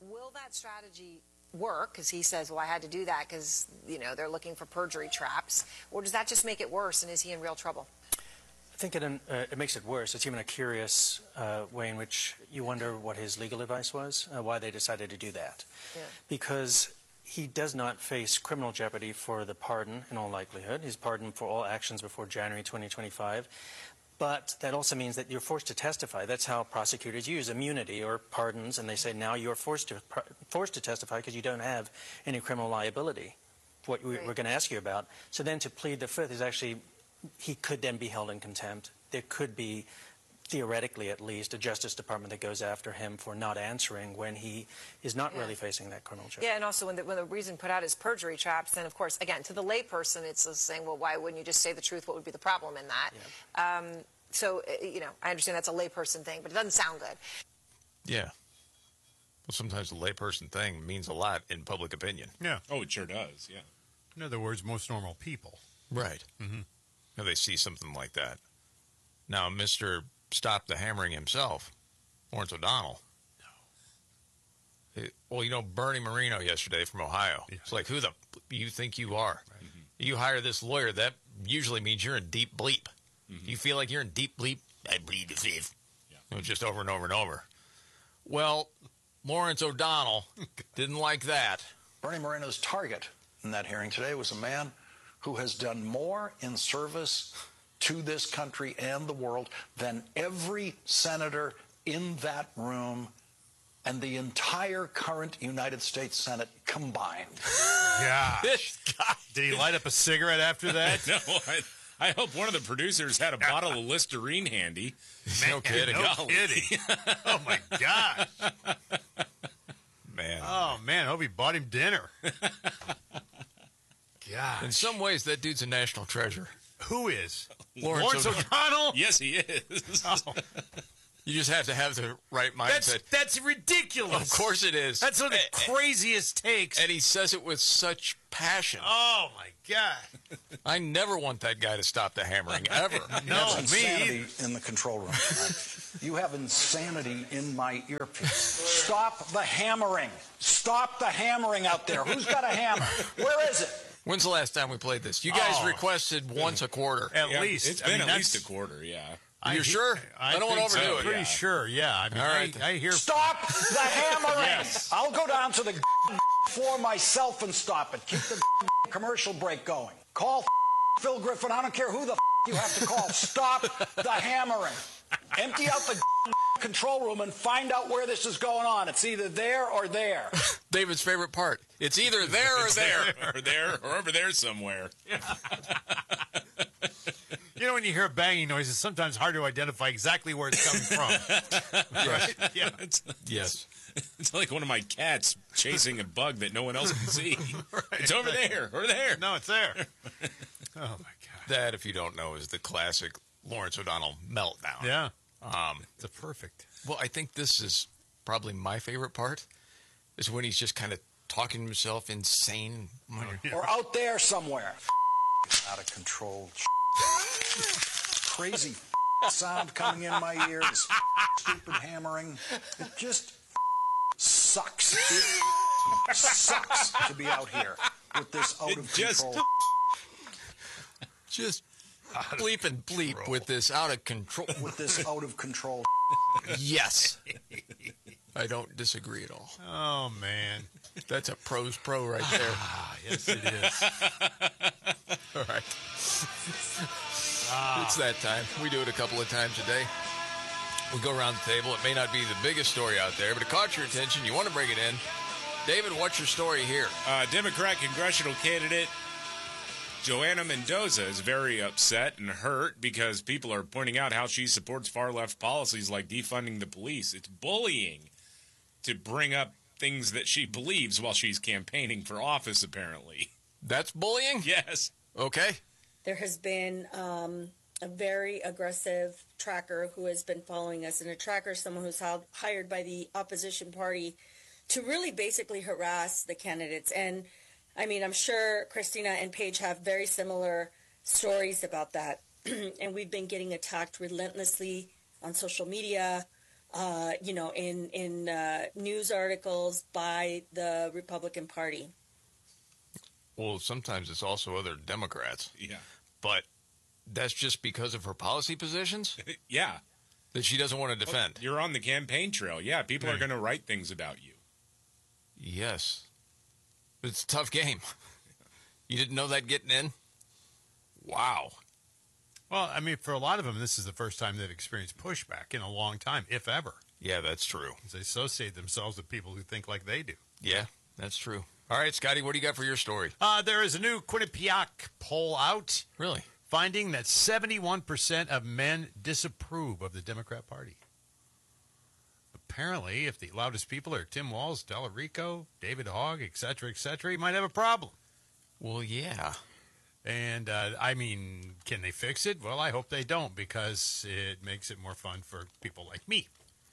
Will that strategy work? Because he says, well, I had to do that because, they're looking for perjury traps. Or does that just make it worse, and is he in real trouble? I think it makes it worse. It's even a curious way in which you wonder what his legal advice was, why they decided to do that. Yeah. Because he does not face criminal jeopardy for the pardon, in all likelihood. He's pardoned for all actions before January 2025. But that also means that you're forced to testify. That's how prosecutors use immunity or pardons, and they say now you're forced to testify because you don't have any criminal liability, what we're going to ask you about. So then to plead the fifth is actually, he could then be held in contempt. There could be, theoretically at least, a Justice Department that goes after him for not answering when he is not really facing that criminal charge. Yeah, and also when the reason put out is perjury traps, then of course, again, to the layperson, it's saying, well, why wouldn't you just say the truth? What would be the problem in that? Yeah. So, I understand that's a layperson thing, but it doesn't sound good. Yeah. Well, sometimes a layperson thing means a lot in public opinion. Yeah. Oh, it sure does, yeah. In other words, most normal people. Right. Mm-hmm. Now they see something like that. Now, Mr. Stop the Hammering himself, Lawrence O'Donnell. No. Well, Bernie Moreno yesterday from Ohio. Yeah. It's like, who the you think you are? Right. Mm-hmm. You hire this lawyer, that usually means you're in deep bleep. Mm-hmm. You feel like you're in deep bleep? I bleed the fifth. Yeah. Just over and over and over. Well, Lawrence O'Donnell didn't like that. Bernie Moreno's target in that hearing today was a man who has done more in service to this country and the world than every senator in that room and the entire current United States Senate combined. Gosh. Did he light up a cigarette after that? No, I hope one of the producers had a bottle of Listerine handy. Man, no kidding. No kidding. Oh, my gosh. Man. Oh, man. I hope he bought him dinner. Gosh. In some ways, that dude's a national treasure. Who is? Lawrence O'Donnell? Yes, he is. Oh. You just have to have the right mindset. That's ridiculous. Of course it is. That's one of the craziest takes. And he says it with such passion. Oh, my God. I never want that guy to stop the hammering, ever. No, me in the control room. You have insanity in my earpiece. Stop the hammering. Stop the hammering out there. Who's got a hammer? Where is it? When's the last time we played this? You guys requested once a quarter. At least. It's been at least a quarter, yeah. You're sure? I don't want to overdo it. I'm pretty sure, yeah. I mean, all right. I hear... Stop the hammering! Yes. I'll go down to the floor myself and stop it. Keep the commercial break going. Call Phil Griffin. I don't care who the you have to call. Stop the hammering. Empty out the control room and find out where this is going on. It's either there or there. David's favorite part. It's either there or there. Or there or over there somewhere. When you hear a banging noise, it's sometimes hard to identify exactly where it's coming from. Yes. Right? Yeah. Yes. It's like one of my cats chasing a bug that no one else can see. Right. It's over there, or there. No, it's there. Oh, my God. That, if you don't know, is the classic Lawrence O'Donnell meltdown. Yeah. It's a perfect. Well, I think this is probably my favorite part, is when he's just kind of talking to himself insane. Or out there somewhere. Out of control. Crazy sound coming in my ears. Stupid hammering. It just sucks. It sucks to be out here with this out of control. Just bleep and bleep with this out of control. With this out of control. Yes. I don't disagree at all. Oh, man. That's a pro's pro right there. Yes, it is. All right. It's that time. We do it a couple of times a day. We go around the table. It may not be the biggest story out there, but it caught your attention. You want to bring it in. David, what's your story here? Democrat congressional candidate Joanna Mendoza is very upset and hurt because people are pointing out how she supports far-left policies like defunding the police. It's bullying to bring up things that she believes while she's campaigning for office, apparently. That's bullying? Yes. Okay. There has been a very aggressive tracker who has been following us, and a tracker is someone who's hired by the opposition party to really basically harass the candidates. And, I mean, I'm sure Christina and Paige have very similar stories about that. And we've been getting attacked relentlessly on social media. in news articles by the Republican Party. Well, sometimes it's also other Democrats. Yeah. But that's just because of her policy positions Yeah. that she doesn't want to defend. You're on the campaign trail. Yeah, people are going to write things about you. Yes. It's a tough game. You didn't know that getting in? Wow. Well, I mean, for a lot of them, this is the first time they've experienced pushback in a long time, if ever. Yeah, that's true. They associate themselves with people who think like they do. Yeah, that's true. All right, Scotty, what do you got for your story? There is a new Quinnipiac poll out Really? finding that 71% of men disapprove of the Democrat Party. Apparently, if the loudest people are Tim Walz, Delarico, David Hogg, et cetera, he might have a problem. Well, yeah. And, can they fix it? Well, I hope they don't, because it makes it more fun for people like me.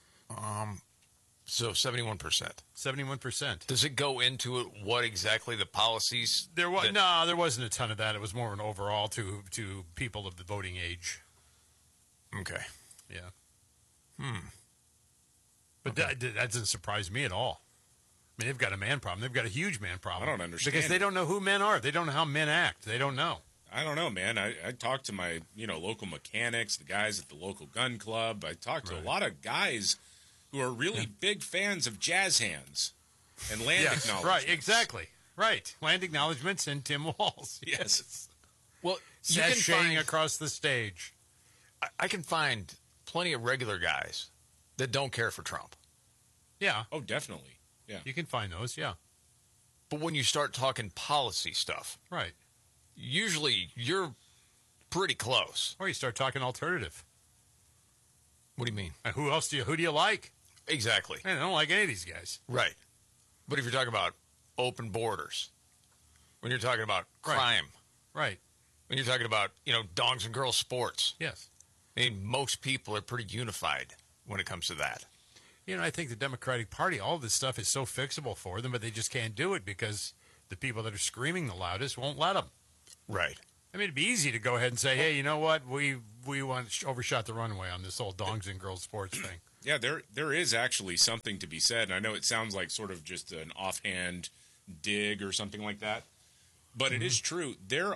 So 71%. 71%. Does it go into it what exactly the policies? There wasn't a ton of that. It was more of an overall to people of the voting age. Okay. Yeah. But that doesn't surprise me at all. I mean, they've got a man problem. They've got a huge man problem. I don't understand. Because they don't know who men are. They don't know how men act. They don't know. I don't know, man. I talked to my, local mechanics, the guys at the local gun club. I talked to a lot of guys who are really big fans of jazz hands and land acknowledgements. Right, exactly. Right. Land acknowledgements and Tim Walz. Yes. Well, you can Sashaying find, across the stage. I can find plenty of regular guys that don't care for Trump. Yeah. Oh, definitely. Yeah. You can find those, yeah. But when you start talking policy stuff, Right. usually you're pretty close. Or you start talking alternative. What do you mean? And who do you like? Exactly. Man, I don't like any of these guys. Right. But if you're talking about open borders, when you're talking about crime, Right. when you're talking about, dogs and girls sports, Yes. I mean, most people are pretty unified when it comes to that. I think the Democratic Party, all of this stuff is so fixable for them, but they just can't do it because the people that are screaming the loudest won't let them. Right. I mean, it'd be easy to go ahead and say, hey, you know what? We overshot the runway on this whole dogs and girls sports thing. Yeah, there is actually something to be said. And I know it sounds like sort of just an offhand dig or something like that, but it is true. There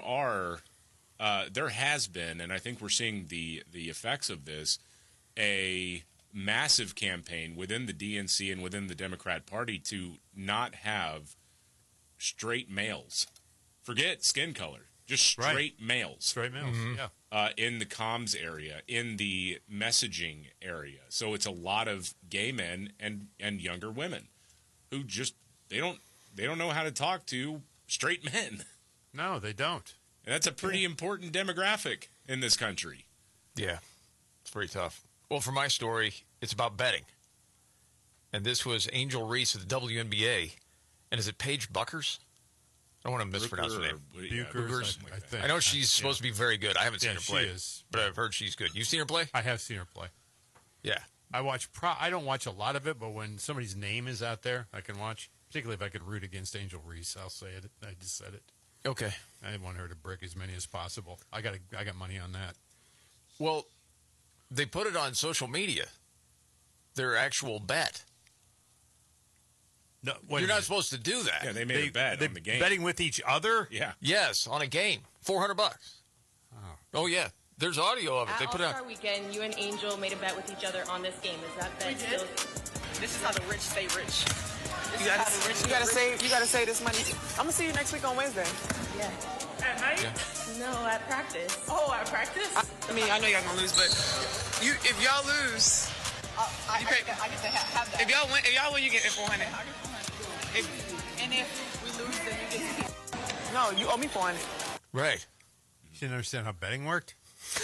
has been, and I think we're seeing the effects of this, a massive campaign within the DNC and within the Democrat Party to not have straight males. Forget skin color, just straight males. Straight males, yeah. In the comms area, in the messaging area. So it's a lot of gay men and younger women who just they don't know how to talk to straight men. No, they don't. And that's a pretty important demographic in this country. Yeah. It's pretty tough. Well, for my story, it's about betting. And this was Angel Reese of the WNBA. And is it Paige Buckers? I don't want to mispronounce her name. Buchers, I think. I know she's supposed to be very good. I haven't seen Yeah, her play, she is. but I've heard she's good. You've seen her play? I have seen her play. Yeah. I don't watch a lot of it, but when somebody's name is out there, I can watch. Particularly if I could root against Angel Reese, I'll say it. I just said it. Okay. I want her to brick as many as possible. I got money on that. Well, they put it on social media. Their actual bet. No, You're not supposed to do that. Yeah, they made a bet on the game. Betting with each other? Yeah. Yes, on a game. $400. Oh yeah. There's audio of it. They At put it All-Star out. Weekend, you and Angel made a bet with each other on this game. Is that bet still? This is how the rich stay rich. You gotta save this money. I'm gonna see you next week on Wednesday. Yeah. At night? No, at practice. Oh, at practice? I mean, I know y'all gonna lose, but if y'all lose, I get to have that. If y'all win, you get it 400. And if we lose, then you get it. No, you owe me 400. Right. You didn't understand how betting worked?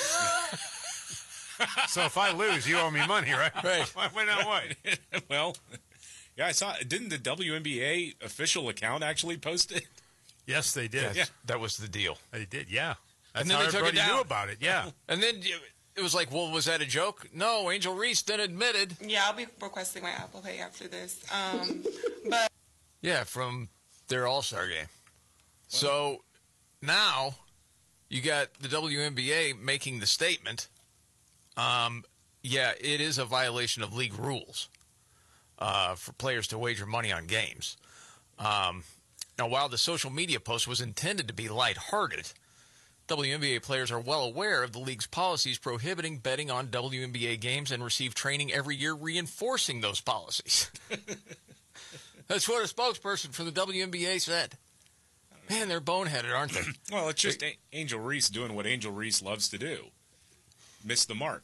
So if I lose, you owe me money, right? Right. Why not what? Well, yeah, I saw. Didn't the WNBA official account actually post it? Yes, they did. Yes, that was the deal. They did, yeah. That's And then how they took it everybody knew down. about it, yeah. And then it was like, well, was that a joke? No, Angel Reese then admitted. Yeah, I'll be requesting my Apple Pay after this. But Yeah, from their All-Star game. So now you got the WNBA making the statement. yeah, it is a violation of league rules for players to wager money on games. Now, while the social media post was intended to be lighthearted, WNBA players are well aware of the league's policies prohibiting betting on WNBA games and receive training every year reinforcing those policies. That's what a spokesperson for the WNBA said. Man, they're boneheaded, aren't they? Well, it's just Angel Reese doing what Angel Reese loves to do. Miss the mark.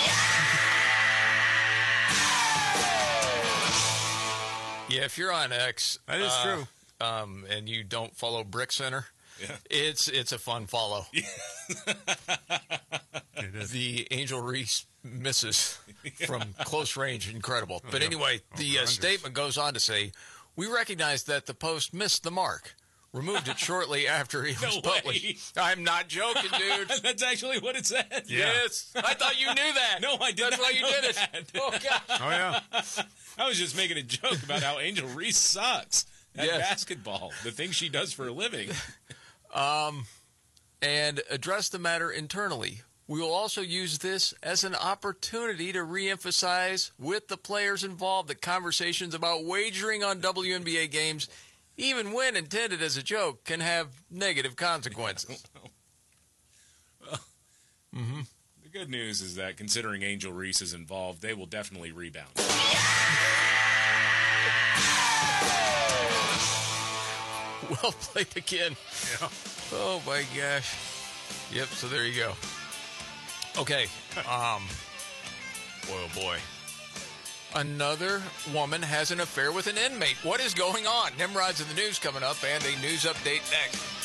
Yeah, if you're on X, that is true, and you don't follow Brick Center, yeah. it's a fun follow. It is. The Angel Reese misses from close range, incredible. But anyway, the statement goes on to say, we recognize that the post missed the mark. Removed it shortly after it was published. I'm not joking, dude. That's actually what it said. Yeah. Yes. I thought you knew that. No, I did That's not why you know did that. it. Oh, gosh. Oh, yeah. I was just making a joke about how Angel Reese sucks at basketball, the thing she does for a living. And address the matter internally. We will also use this as an opportunity to reemphasize with the players involved that conversations about wagering on WNBA games, even when intended as a joke, can have negative consequences. The good news is that considering Angel Reese is involved, they will definitely rebound. Well played again. Yeah. Oh, my gosh. Yep, so there you go. Okay. Boy, oh, boy. Another woman has an affair with an inmate. What is going on? Nimrod's in the news coming up, and a news update next.